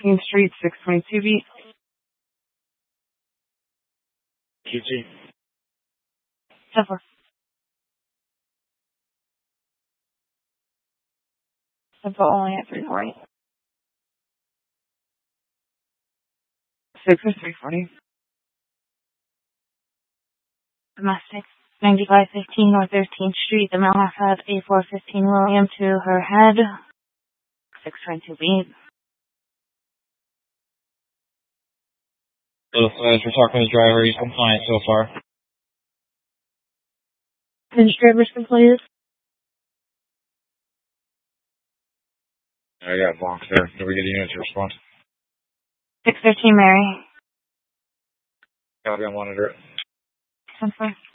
Main Street, 622B. QT. Suffer. Suffer only at 340. 6 or 340. Domestic. 9515 North 13th Street. The male has had a 415 William to her head. 622B. Both sides, we're talking to the driver. He's compliant so far. His driver's completed. I got bonks there. Did we get a unit to respond? 613 Mary. Copy, I'll monitor it. Suffer.